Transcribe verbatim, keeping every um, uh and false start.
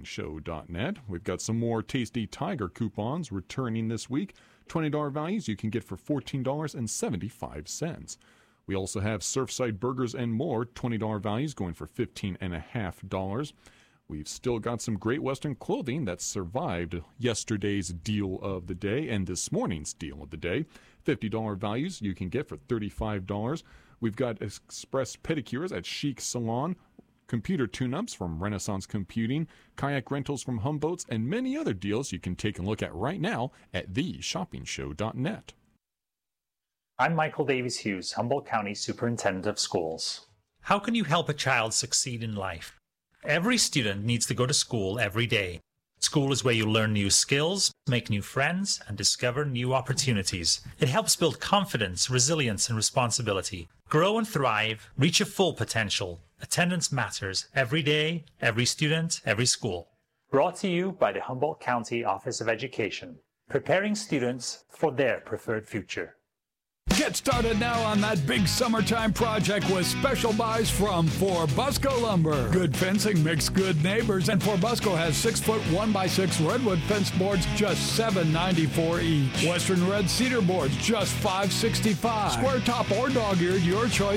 show dot net. We've got some more tasty Tiger coupons returning this week. twenty dollars values you can get for fourteen dollars and seventy-five cents. We also have Surfside Burgers and more, twenty dollars values going for fifteen dollars and fifty cents. We've still got some Great Western clothing that survived yesterday's deal of the day and this morning's deal of the day. fifty dollars values you can get for thirty-five dollars. We've got Express Pedicures at Chic Salon, computer tune-ups from Renaissance Computing, kayak rentals from Humboats, and many other deals you can take a look at right now at the shopping show dot net. I'm Michael Davies Hughes, Humboldt County Superintendent of Schools. How can you help a child succeed in life? Every student needs to go to school every day. School is where you learn new skills, make new friends, and discover new opportunities. It helps build confidence, resilience, and responsibility. Grow and thrive, reach your full potential. Attendance matters every day, every student, every school. Brought to you by the Humboldt County Office of Education, preparing students for their preferred future. Get started now on that big summertime project with special buys from Forbusco Lumber. Good fencing makes good neighbors, and Forbusco has six-foot one by six redwood fence boards, just seven ninety-four each. Western red cedar boards, just five sixty-five. Square top or dog-eared, your choice.